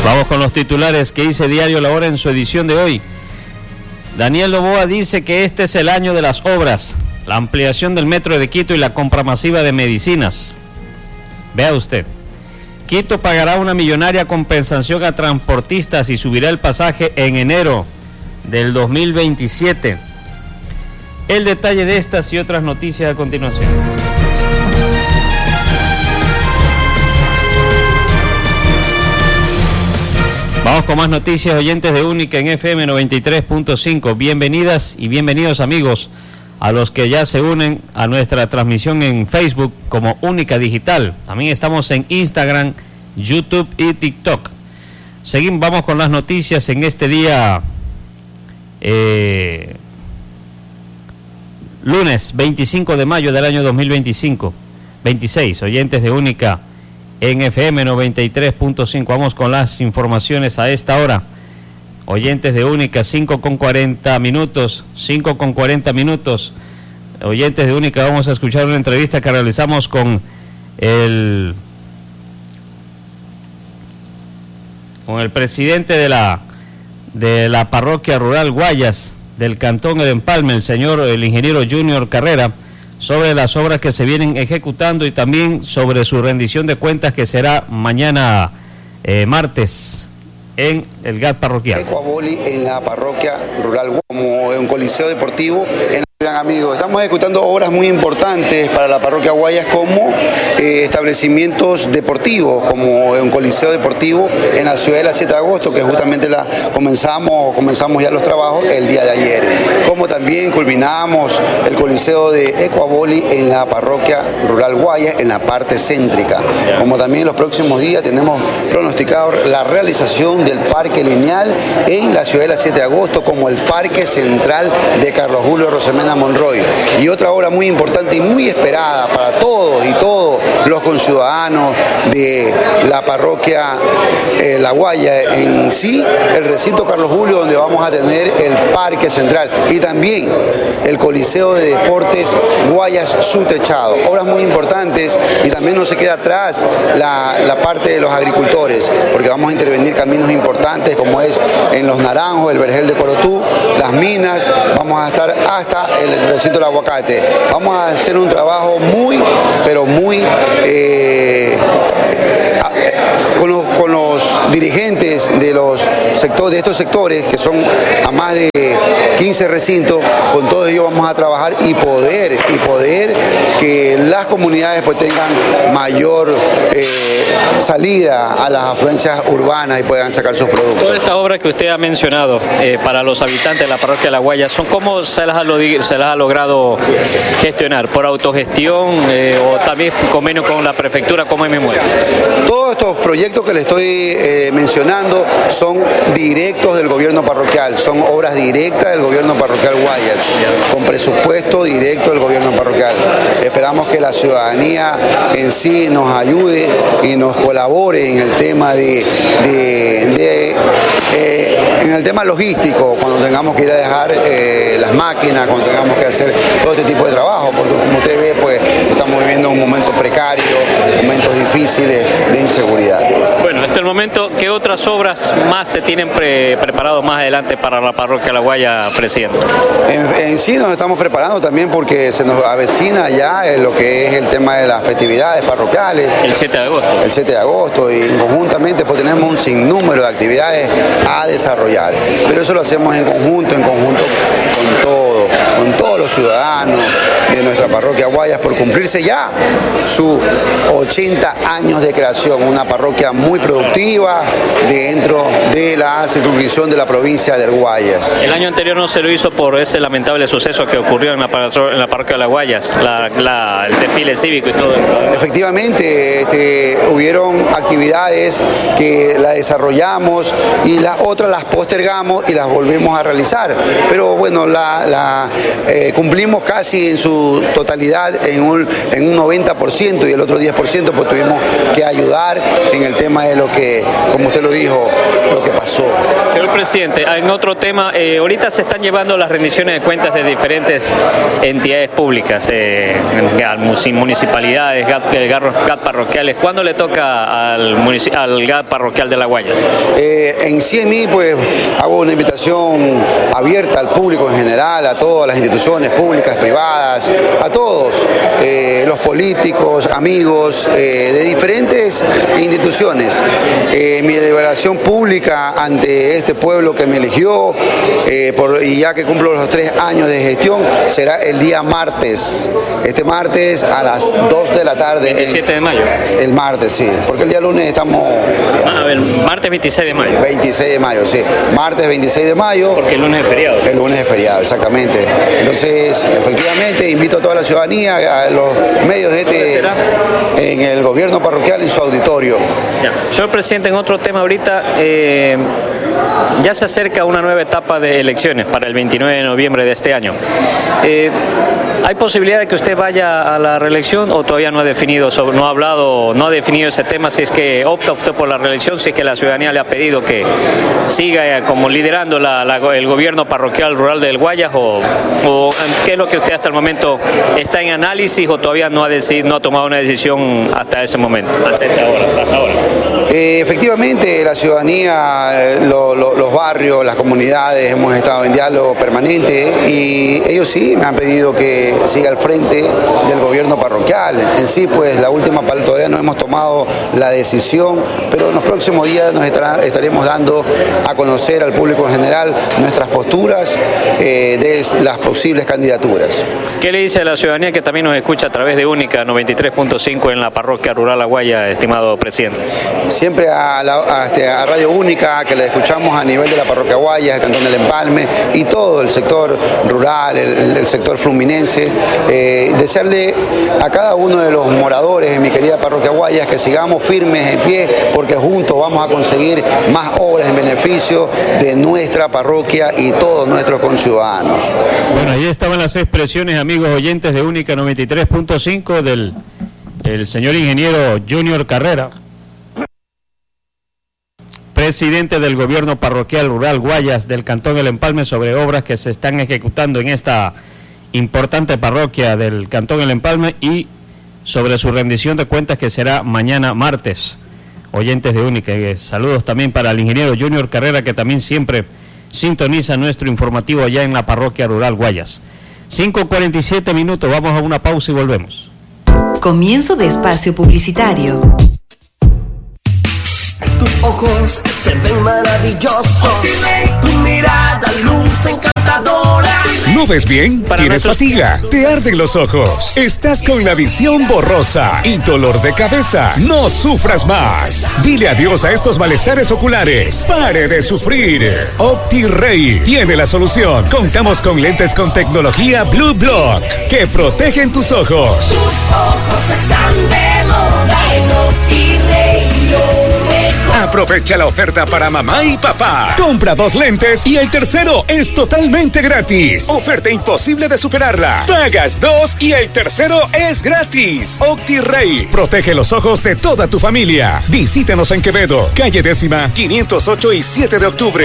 Vamos con los titulares que dice Diario La Hora en su edición de hoy. Daniel Noboa dice que este es el año de las obras, la ampliación del metro de Quito y la compra masiva de medicinas. Vea usted, Quito pagará una millonaria compensación a transportistas y subirá el pasaje en enero del 2027. El detalle de estas y otras noticias a continuación. Vamos con más noticias, oyentes de Única en FM 93.5. Bienvenidas y bienvenidos, amigos, a los que ya se unen a nuestra transmisión en Facebook como Única Digital. También estamos en Instagram, YouTube y TikTok. Vamos con las noticias en este día lunes 25 de mayo del año 2026. Oyentes de Única en FM 93.5. Vamos con las informaciones a esta hora. Oyentes de Única, 5:40 minutos. Oyentes de Única, vamos a escuchar una entrevista que realizamos con el presidente de la parroquia rural Guayas del Cantón El Empalme, el ingeniero Junior Carrera, sobre las obras que se vienen ejecutando y también sobre su rendición de cuentas que será mañana martes en el GAT parroquial. Ecuavoli en la parroquia rural como un coliseo deportivo. Gran amigo, estamos ejecutando obras muy importantes para la parroquia Guayas como establecimientos deportivos, como un coliseo deportivo en la ciudad de la 7 de agosto, que justamente comenzamos ya los trabajos el día de ayer, como también culminamos el coliseo de Ecuavoli en la parroquia rural Guayas en la parte céntrica, como también en los próximos días tenemos pronosticado la realización del parque lineal en la ciudad de la 7 de agosto, como el parque central de Carlos Julio Rosemena Monroy. Y otra obra muy importante y muy esperada para todos y todos los conciudadanos de la parroquia La Guaya en sí, el recinto Carlos Julio, donde vamos a tener el parque central y también el coliseo de deportes Guayas Su Techado. Obras muy importantes y también no se queda atrás la parte de los agricultores, porque vamos a intervenir caminos importantes como es en Los Naranjos, el Vergel de Corotú, las minas, vamos a estar hasta el recinto del aguacate. Vamos a hacer un trabajo muy, pero muy con los dirigentes de estos sectores, que son a más de 15 recintos. Con todos ellos vamos a trabajar y poder que las comunidades pues tengan mayor salida a las afluencias urbanas y puedan sacar sus productos. Toda esta obra que usted ha mencionado para los habitantes de la parroquia de La Guaya, ¿cómo se las ha logrado gestionar? ¿Por autogestión o también convenio con la prefectura? ¿Cómo me mueve? Todos estos proyectos que le estoy mencionando son directos del gobierno parroquial, son obras directas del gobierno parroquial Guayas, con presupuesto directo del gobierno parroquial. Esperamos que la ciudadanía en sí nos ayude y nos colabore en el tema en el tema logístico, cuando tengamos que ir a dejar las máquinas, cuando tengamos que hacer todo este tipo de trabajo, porque como usted ve, pues estamos viviendo un momento precario, momentos difíciles de inseguridad. Bueno, hasta el momento, ¿qué otras obras más se tienen preparado más adelante para la parroquia La Guaya, presidente? En sí nos estamos preparando también porque se nos avecina ya lo que es el tema de las festividades parroquiales. El 7 de agosto. El 7 de agosto y conjuntamente pues tenemos un sinnúmero de actividades a desarrollar. Pero eso lo hacemos en conjunto con todos los ciudadanos de nuestra parroquia Guayas, por cumplirse ya sus 80 años de creación, una parroquia muy productiva dentro de la circunscripción de la provincia del Guayas. El año anterior no se lo hizo por ese lamentable suceso que ocurrió en la parroquia de La Guayas, el desfile cívico y todo. Efectivamente, hubieron actividades que las desarrollamos y las otras las postergamos y las volvemos a realizar, pero bueno, la ya cumplimos casi en su totalidad en un 90% y el otro 10% pues tuvimos que ayudar en el tema de lo que, como usted lo dijo, lo que pasó. Señor presidente, en otro tema, ahorita se están llevando las rendiciones de cuentas de diferentes entidades públicas, municipalidades, GAT parroquiales. ¿Cuándo le toca al GAT parroquial de La Guaya? En CMI pues hago una invitación abierta al público en general, a todas las instituciones públicas, privadas, a todos, los políticos, amigos de diferentes instituciones. Mi deliberación pública ante este pueblo que me eligió y ya que cumplo los 3 años de gestión será el día martes, este martes a las 2 de la tarde. 27 de mayo. El martes, sí, porque el día lunes estamos... A ver, martes 26 de mayo. 26 de mayo, sí. Martes 26 de mayo. Porque el lunes es feriado. El lunes es feriado, exactamente. Entonces, efectivamente, invito a toda la ciudadanía, a los medios en el gobierno parroquial, en su auditorio. Ya. Señor presidente, en otro tema ahorita, ya se acerca una nueva etapa de elecciones para el 29 de noviembre de este año. ¿Hay posibilidad de que usted vaya a la reelección o todavía no ha definido, no ha definido ese tema, si es que opta usted por la reelección, si es que la ciudadanía le ha pedido que siga como liderando el gobierno parroquial rural del Guayas o qué es lo que usted hasta el momento está en análisis o todavía no ha tomado una decisión hasta ese momento, hasta ahora? Efectivamente, la ciudadanía, los barrios, las comunidades, hemos estado en diálogo permanente y ellos sí me han pedido que siga al frente del gobierno parroquial. En sí, pues la última parte todavía no hemos tomado la decisión, pero en los próximos días nos estaremos dando a conocer al público en general nuestras posturas de las posibles candidaturas. ¿Qué le dice a la ciudadanía que también nos escucha a través de Única 93.5 en la parroquia rural La Guaya, estimado presidente? Siempre a Radio Única, que la escuchamos a nivel de la parroquia Guayas, el Cantón del Empalme y todo el sector rural, el sector fluminense, desearle a cada uno de los moradores de mi querida parroquia Guayas que sigamos firmes en pie, porque juntos vamos a conseguir más obras en beneficio de nuestra parroquia y todos nuestros conciudadanos. Bueno, ahí estaban las expresiones, amigos oyentes de Única 93.5 del señor ingeniero Junior Carrera, presidente del gobierno parroquial rural Guayas del Cantón El Empalme, sobre obras que se están ejecutando en esta importante parroquia del Cantón El Empalme y sobre su rendición de cuentas que será mañana martes. Oyentes de Única, saludos también para el ingeniero Junior Carrera, que también siempre sintoniza nuestro informativo allá en la parroquia rural Guayas. 5:47 minutos, vamos a una pausa y volvemos. Comienzo de espacio publicitario. Tus ojos se ven maravillosos, tu mirada luce encantadora. ¿No ves bien? ¿Tienes fatiga? ¿Te arden los ojos? ¿Estás con la visión borrosa y dolor de cabeza? ¡No sufras más! Dile adiós a estos malestares oculares. ¡Pare de sufrir! OptiRay tiene la solución. Contamos con lentes con tecnología Blue Block que protegen tus ojos. Tus ojos están de moda en OptiRay. Aprovecha la oferta para mamá y papá. Compra 2 lentes y el tercero es totalmente gratis. Oferta imposible de superarla. Pagas 2 y el tercero es gratis. OptiRay protege los ojos de toda tu familia. Visítanos en Quevedo, calle 10ª, 508 y 7 de octubre.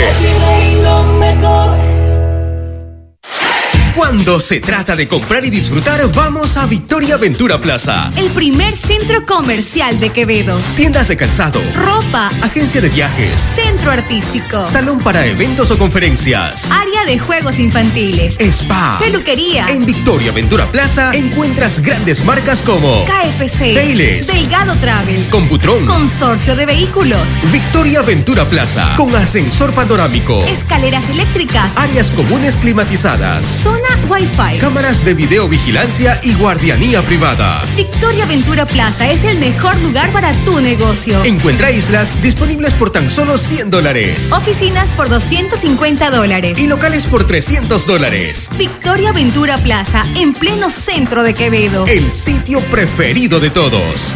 Cuando se trata de comprar y disfrutar, vamos a Victoria Ventura Plaza. El primer centro comercial de Quevedo. Tiendas de calzado, ropa, agencia de viajes, centro artístico, salón para eventos o conferencias, área de juegos infantiles, spa, peluquería. En Victoria Ventura Plaza encuentras grandes marcas como KFC, Payless, Delgado Travel, Computron, Consorcio de Vehículos. Victoria Ventura Plaza, con ascensor panorámico, escaleras eléctricas, áreas comunes climatizadas, zona Wi-Fi, cámaras de videovigilancia y guardianía privada. Victoria Ventura Plaza es el mejor lugar para tu negocio. Encuentra islas disponibles por tan solo $100. Oficinas por $250. Y locales por $300. Victoria Ventura Plaza, en pleno centro de Quevedo. El sitio preferido de todos.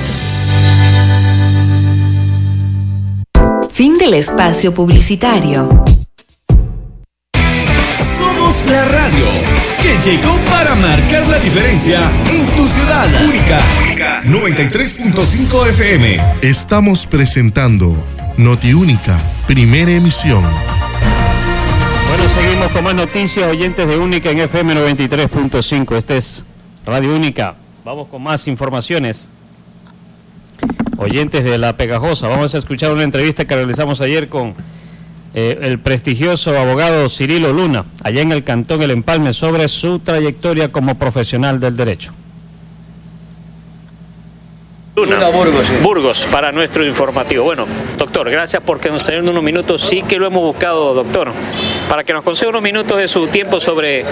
Fin del espacio publicitario. Somos la radio. que llegó para marcar la diferencia en tu ciudad. Única 93.5 FM. Estamos presentando Noti Única, primera emisión. Bueno, seguimos con más noticias, oyentes de Única en FM 93.5. Este es Radio Única. Vamos con más informaciones. Oyentes de La Pegajosa, vamos a escuchar una entrevista que realizamos ayer con el prestigioso abogado Cirilo Luna, allá en el Cantón El Empalme, sobre su trayectoria como profesional del derecho. Luna, Burgos, sí. Burgos, para nuestro informativo. Bueno, doctor, gracias por concedernos unos minutos. Sí que lo hemos buscado, doctor, para que nos conceda unos minutos de su tiempo sobre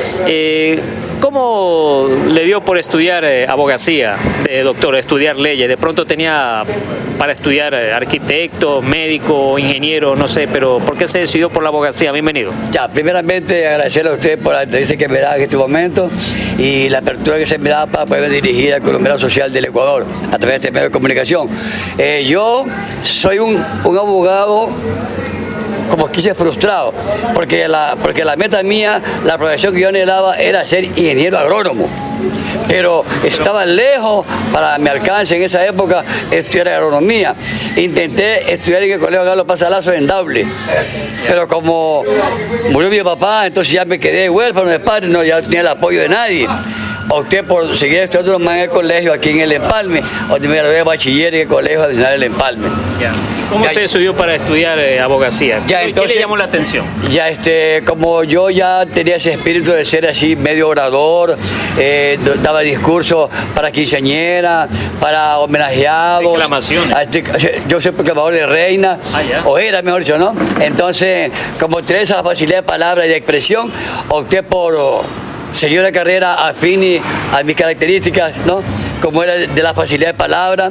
cómo le dio por estudiar abogacía, doctor, estudiar leyes. De pronto tenía para estudiar arquitecto, médico, ingeniero, no sé, pero ¿por qué se decidió por la abogacía? Bienvenido. Ya, primeramente agradecerle a usted por la entrevista que me da en este momento y la apertura que se me da para poder dirigir al Colombiano Social del Ecuador a través de este medio de comunicación. Yo soy un abogado, como quise, frustrado, porque la meta mía, la profesión que yo anhelaba era ser ingeniero agrónomo, pero estaba lejos para mi alcance en esa época estudiar agronomía. Intenté estudiar en el Colegio Carlos Paz Lazo en Daule, pero como murió mi papá, entonces ya me quedé huérfano de padre, no, ya no tenía el apoyo de nadie. Opté por seguir estudiando más en el colegio aquí en El Empalme, donde me gradué de bachiller en el Colegio Nacional El Empalme. Ya. ¿Cómo se decidió para estudiar abogacía? ¿Qué le llamó la atención? Ya, como yo ya tenía ese espíritu de ser así medio orador, daba discursos para quinceañera, para homenajeados. Reclamaciones. Yo soy proclamador de reina, o era mejor dicho, ¿no? Entonces, como tenía esa facilidad de palabra y de expresión, opté por seguir una carrera afín a mis características, ¿no? Como era de la facilidad de palabra,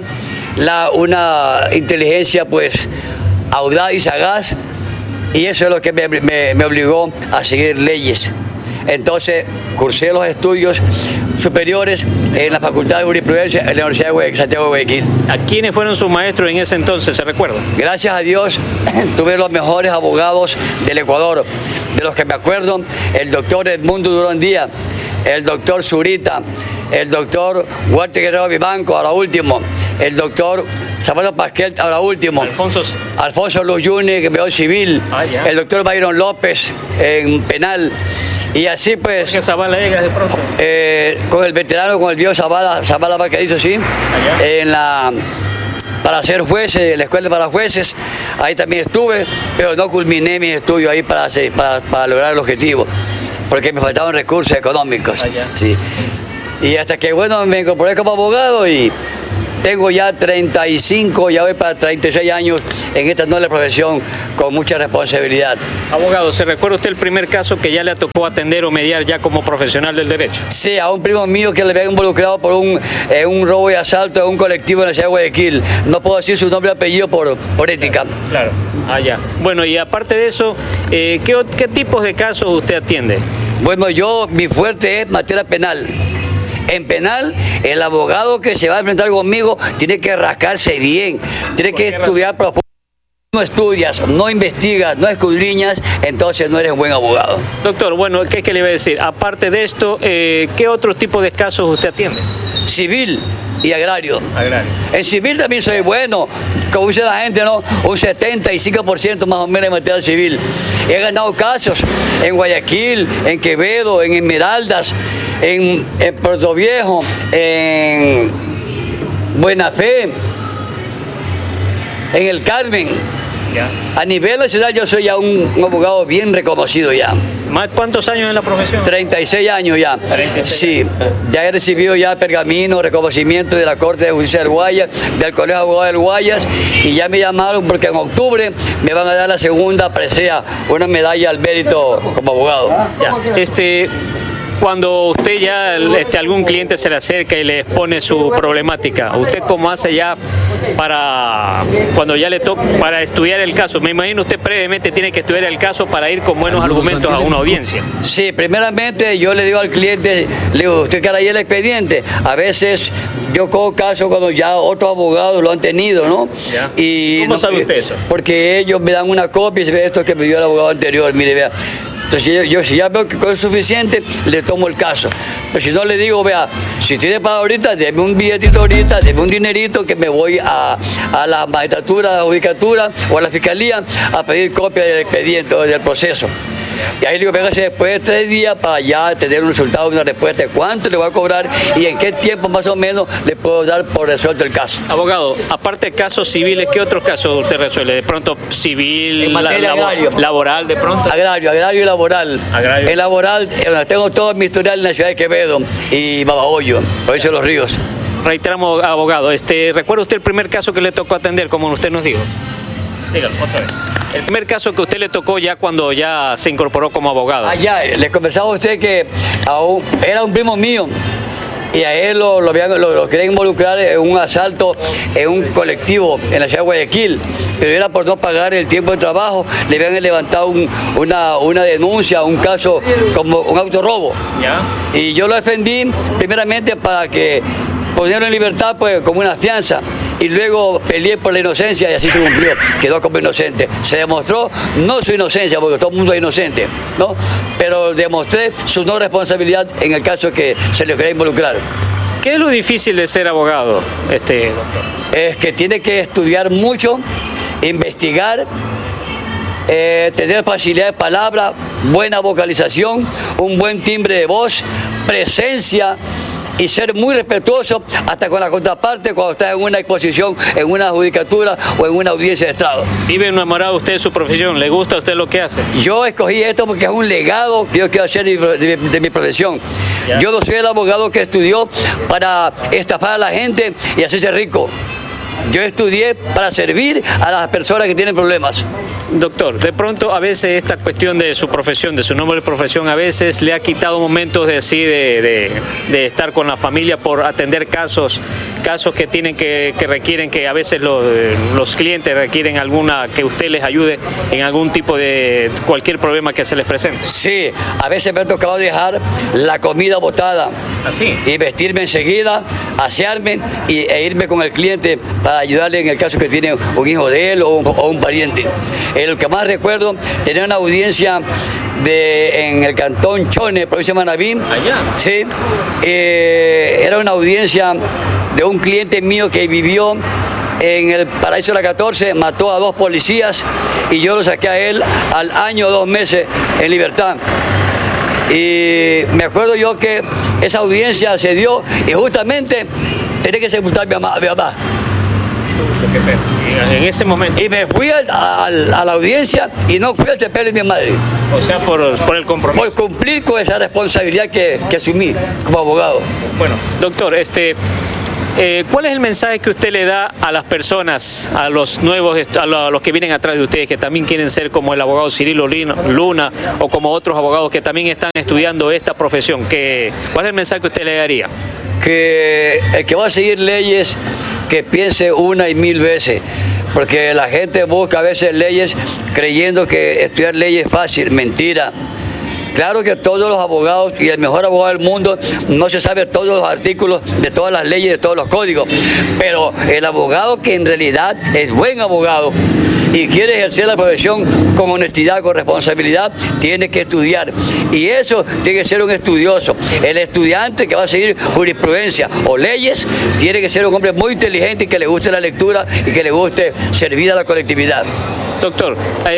una inteligencia pues audaz y sagaz, y eso es lo que me obligó a seguir leyes. Entonces cursé los estudios superiores en la Facultad de Jurisprudencia en la Universidad de Santiago de Guayaquil. ¿A quiénes fueron sus maestros en ese entonces, se recuerda? Gracias a Dios tuve los mejores abogados del Ecuador. De los que me acuerdo, el doctor Edmundo Durán Díaz, el doctor Zurita, el doctor Walter Guerrero Vivanco, ahora último, el doctor Zapato Pasquel, ahora último, Alfonso Luz Juni, que me dio civil, el doctor Byron López en penal. Y así pues, ¿qué Zavala llega de pronto? Con el veterano, con el viejo Zavala Vaquerizo, sí, para ser jueces, en la escuela para jueces, ahí también estuve, pero no culminé mis estudios ahí para lograr el objetivo, porque me faltaban recursos económicos. Sí. Y hasta que, bueno, me incorporé como abogado y tengo ya 35, ya voy para 36 años en esta noble profesión con mucha responsabilidad. Abogado, ¿se recuerda usted el primer caso que ya le tocó atender o mediar ya como profesional del derecho? Sí, a un primo mío que le había involucrado por un robo y asalto a un colectivo en la ciudad de Guayaquil. No puedo decir su nombre y apellido por ética. Claro, Bueno, y aparte de eso, ¿qué tipos de casos usted atiende? Bueno, mi fuerte es materia penal. En penal, el abogado que se va a enfrentar conmigo tiene que rascarse bien, tiene que estudiar profundo. No estudias, no investigas, no escudriñas, entonces no eres un buen abogado. Doctor, bueno, ¿qué le iba a decir? Aparte de esto, ¿qué otro tipo de casos usted atiende? Civil y agrario. En civil también soy bueno, como dice la gente, ¿no? Un 75% más o menos en materia civil. He ganado casos en Guayaquil, en Quevedo, en Esmeraldas, en Puerto Viejo, en Buena Fe, en El Carmen. A nivel nacional yo soy ya un abogado bien reconocido ya. ¿Cuántos años en la profesión? 36 años ya. 36. Sí, ya he recibido ya pergamino, reconocimiento de la Corte de Justicia del Guayas, del Colegio de Abogados del Guayas, y ya me llamaron porque en octubre me van a dar la segunda presea, una medalla al mérito como abogado. Cuando usted ya, algún cliente se le acerca y le expone su problemática, ¿usted cómo hace ya para, cuando ya le toca, para estudiar el caso? Me imagino usted previamente tiene que estudiar el caso para ir con buenos argumentos a una audiencia. Sí, primeramente yo le digo al cliente, le digo, usted cara ahí el expediente. A veces yo cojo casos cuando ya otros abogados lo han tenido, ¿no? Y ¿cómo sabe usted eso? Porque ellos me dan una copia y se ve esto que me dio el abogado anterior, mire, vea. Entonces yo si ya veo que es suficiente, le tomo el caso. Pero si no, le digo, vea, si tiene para ahorita, deme un billetito ahorita, deme un dinerito que me voy a la magistratura, a la judicatura o a la fiscalía a pedir copia del expediente o del proceso. Y ahí le digo, véngase después de 3 días para ya tener un resultado, una respuesta de cuánto le voy a cobrar y en qué tiempo más o menos le puedo dar por resuelto el caso. Abogado, aparte de casos civiles, ¿qué otros casos usted resuelve? De pronto civil, en materia agrario, laboral, de pronto. Agrario y laboral. El laboral, tengo todo mi historial en la ciudad de Quevedo y Babahoyo, provincia de Los Ríos. Reiteramos, abogado, ¿recuerda usted el primer caso que le tocó atender, como usted nos dijo? Dígalo, otra vez. El primer caso que usted le tocó ya cuando ya se incorporó como abogado. Ya, les conversaba a usted que era un primo mío y a él lo querían involucrar en un asalto en un colectivo en la ciudad de Guayaquil, pero era por no pagar el tiempo de trabajo, le habían levantado una denuncia, un caso como un autorrobo. ¿Ya? Y yo lo defendí primeramente para que ponerlo en libertad, pues como una fianza. Y luego peleé por la inocencia y así se cumplió, quedó como inocente. Se demostró no su inocencia, porque todo el mundo es inocente, ¿no? Pero demostré su no responsabilidad en el caso que se le quería involucrar. ¿Qué es lo difícil de ser abogado, doctor? Es que tiene que estudiar mucho, investigar, tener facilidad de palabra, buena vocalización, un buen timbre de voz, presencia, y ser muy respetuoso hasta con la contraparte cuando está en una exposición, en una judicatura o en una audiencia de estrado. ¿Vive enamorado usted de su profesión? ¿Le gusta a usted lo que hace? Yo escogí esto porque es un legado que yo quiero hacer de mi profesión. ¿Ya? Yo no soy el abogado que estudió para estafar a la gente y hacerse rico. Yo estudié para servir a las personas que tienen problemas. Doctor, de pronto a veces esta cuestión de su profesión, de su nombre de profesión, a veces le ha quitado momentos de estar con la familia por atender casos que tienen que requieren que a veces los clientes requieren que usted les ayude en algún tipo de cualquier problema que se les presente. Sí, a veces me ha tocado dejar la comida botada. ¿Así? Y vestirme enseguida, asearme e irme con el cliente para ayudarle en el caso que tiene un hijo de él o un pariente. El que más recuerdo, tenía una audiencia en el cantón Chone, provincia de Manabí. ¿Allá? Sí. Era una audiencia de un cliente mío que vivió en el Paraíso de la 14, mató a 2 policías y yo lo saqué a él al año 2 meses en libertad. Y me acuerdo yo que esa audiencia se dio y justamente tenía que sepultar a mi mamá. En ese momento. Y me fui a la audiencia y no fui al sepelio de mi madre. O sea, por el compromiso. Por cumplir con esa responsabilidad que asumí como abogado. Bueno, doctor, ¿cuál es el mensaje que usted le da a las personas, a los nuevos, a los que vienen atrás de ustedes, que también quieren ser como el abogado Cirilo Luna o como otros abogados que también están estudiando esta profesión? ¿Cuál es el mensaje que usted le daría? Que el que va a seguir leyes, que piense 1 y 1000 veces, porque la gente busca a veces leyes creyendo que estudiar leyes es fácil. Mentira. Claro que todos los abogados y el mejor abogado del mundo no se sabe todos los artículos de todas las leyes, de todos los códigos, pero el abogado que en realidad es buen abogado y quiere ejercer la profesión con honestidad, con responsabilidad, tiene que estudiar. Y eso tiene que ser un estudioso. El estudiante que va a seguir jurisprudencia o leyes tiene que ser un hombre muy inteligente y que le guste la lectura y que le guste servir a la colectividad. Doctor,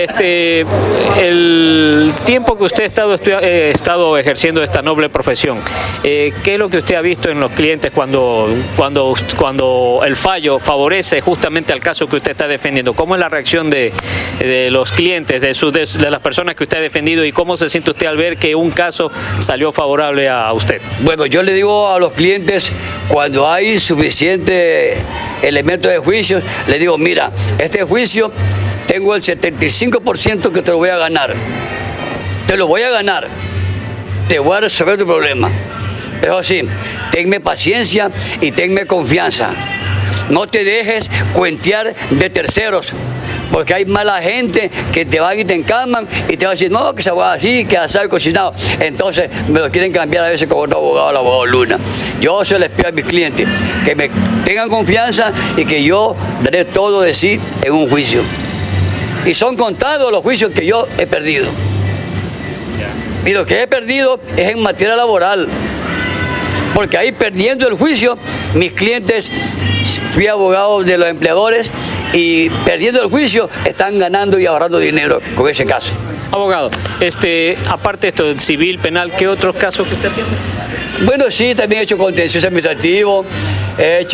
el tiempo que usted ha estado ejerciendo esta noble profesión, ¿qué es lo que usted ha visto en los clientes cuando el fallo favorece justamente al caso que usted está defendiendo? ¿Cómo es la reacción de los clientes, de las personas que usted ha defendido, y cómo se siente usted al ver que un caso salió favorable a usted? Bueno, yo le digo a los clientes, cuando hay suficiente elementos de juicio, le digo, mira, este juicio tengo el 75% que te lo voy a ganar. Te lo voy a ganar. Te voy a resolver tu problema. Pero sí, tenme paciencia y tenme confianza. No te dejes cuentear de terceros, porque hay mala gente que te van y te encalman y te van a decir, no, que se va así, que asado y cocinado. Entonces me lo quieren cambiar a veces con otro abogado, el abogado Luna. Yo se les pido a mis clientes que me tengan confianza y que yo daré todo de sí en un juicio. Y son contados los juicios que yo he perdido. Y lo que he perdido es en materia laboral. Porque ahí, perdiendo el juicio, mis clientes, fui abogado de los empleadores, y perdiendo el juicio están ganando y ahorrando dinero con ese caso. Abogado, aparte de esto, civil, penal, ¿qué otros casos que usted tiene? Bueno, sí, también he hecho contencioso administrativo, he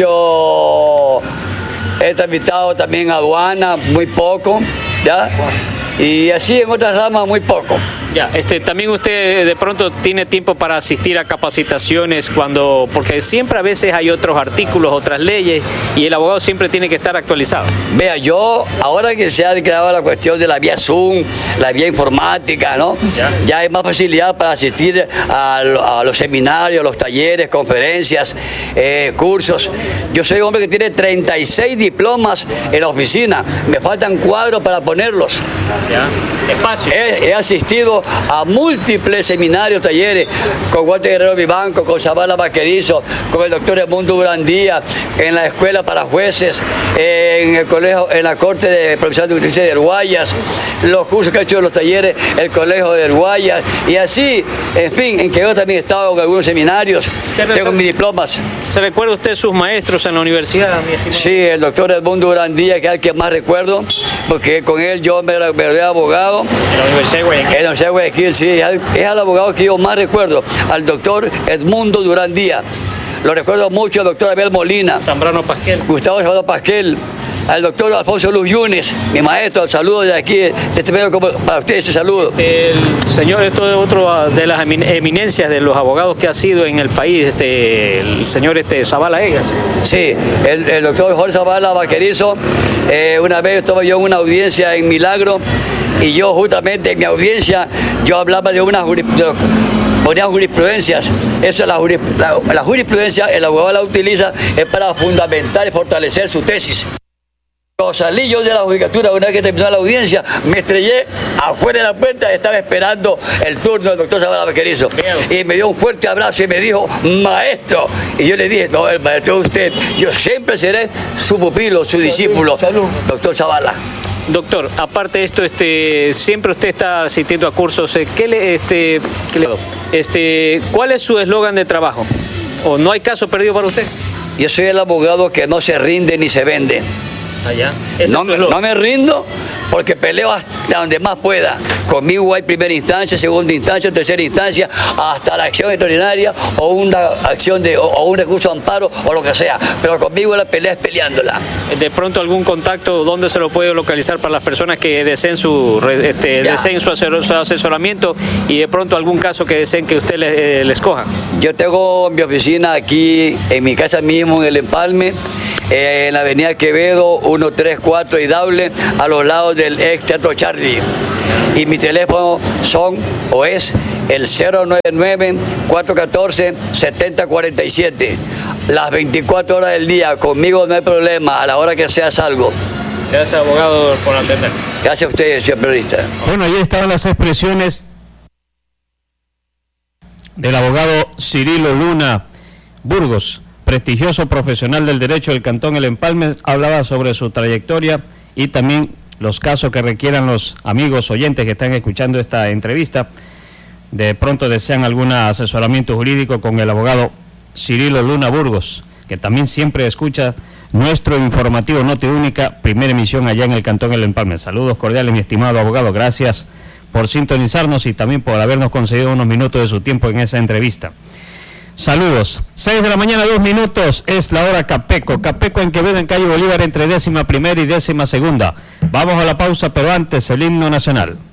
tramitado también aduana, muy poco, ¿ya? Y así en otras ramas, muy poco. Ya, también usted de pronto tiene tiempo para asistir a capacitaciones porque siempre a veces hay otros artículos, otras leyes, y el abogado siempre tiene que estar actualizado. Vea, yo, ahora que se ha declarado la cuestión de la vía Zoom, la vía informática, ¿no? Ya hay más facilidad para asistir a los seminarios, los talleres, conferencias, cursos. Yo soy un hombre que tiene 36 diplomas en la oficina, me faltan cuadros para ponerlos. Ya, espacio. He asistido a múltiples seminarios, talleres, con Walter Guerrero Vivanco, con Zavala Vaquerizo, con el doctor Edmundo Durandía, en la escuela para jueces, en el colegio, en la Corte de Provincial de Justicia de Guayas, los cursos que he hecho en los talleres, el colegio de Guayas, y así, en fin, en que yo también he estado en algunos seminarios, tengo mis diplomas. ¿Se recuerda usted sus maestros en la universidad, mi estimado? Sí, el doctor Edmundo Durandía, que es el que más recuerdo, porque con él yo me gradué abogado. En la Universidad de Guayaquil. En la Universidad de Guayaquil, sí, es el abogado que yo más recuerdo, al doctor Edmundo Durandía. Lo recuerdo mucho al doctor Abel Molina. Zambrano Pasquel. Gustavo Zambrano Pasquel. Al doctor Alfonso Luz Yunes, mi maestro, saludo de aquí, de este medio para usted, ese saludo. El señor, esto es otro de las eminencias de los abogados que ha sido en el país, el señor Zavala Egas. Sí, el doctor Jorge Zavala Vaquerizo, una vez estaba yo en una audiencia en Milagro, y yo justamente en mi audiencia, yo hablaba de ponía jurisprudencias. Eso, la jurisprudencia, el abogado la utiliza es para fundamentar y fortalecer su tesis. Cuando salí yo de la judicatura, una vez que terminó la audiencia, me estrellé afuera de la puerta, estaba esperando el turno del doctor Zavala Vaquerizo. Y me dio un fuerte abrazo y me dijo, maestro. Y yo le dije, no, el maestro es usted. Yo siempre seré su pupilo, su discípulo, doctor Zavala. Doctor, aparte de esto, siempre usted está asistiendo a cursos. ¿Cuál es su eslogan de trabajo? ¿O no hay caso perdido para usted? Yo soy el abogado que no se rinde ni se vende. Allá. No me rindo porque peleo hasta donde más pueda. Conmigo hay primera instancia, segunda instancia, tercera instancia, hasta la acción extraordinaria o una acción o un recurso de amparo o lo que sea. Pero conmigo la pelea es peleándola. De pronto algún contacto, ¿dónde se lo puede localizar para las personas que deseen su asesoramiento y de pronto algún caso que deseen que usted les coja? Yo tengo mi oficina aquí en mi casa mismo en el Empalme, en la avenida Quevedo, 134 y Daule, a los lados del ex Teatro Charlie. Y mi teléfono es el 099-414-7047. Las 24 horas del día, conmigo no hay problema, a la hora que sea salgo. Gracias, abogado, por atender. Gracias a ustedes, señor periodista. Bueno, ahí estaban las expresiones del abogado Cirilo Luna Burgos, prestigioso profesional del derecho del Cantón El Empalme. Hablaba sobre su trayectoria y también los casos que requieran los amigos oyentes que están escuchando esta entrevista. De pronto desean algún asesoramiento jurídico con el abogado Cirilo Luna Burgos, que también siempre escucha nuestro informativo Noti Única, primera emisión allá en el Cantón El Empalme. Saludos cordiales, mi estimado abogado. Gracias por sintonizarnos y también por habernos concedido unos minutos de su tiempo en esa entrevista. Saludos. 6 de la mañana, 2 minutos, es la hora Capeco. Capeco en Quevedo, en calle Bolívar, entre 11ª y 12ª. Vamos a la pausa, pero antes el himno nacional.